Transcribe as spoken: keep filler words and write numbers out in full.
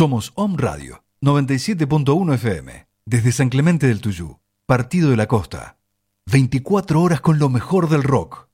Somos Om Radio, noventa y siete punto uno F M, desde San Clemente del Tuyú, Partido de la Costa. veinticuatro horas con lo mejor del rock.